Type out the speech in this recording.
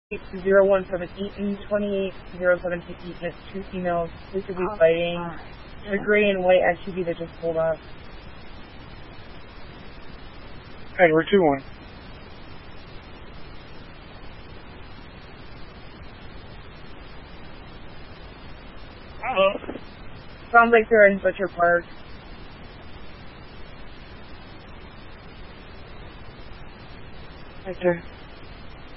017 Eaton, 2807 Eaton. It's two females. They could be fighting. The gray and white SUV that just pulled up. Edward 2-1. Sounds like they're in Butcher Park. Right there.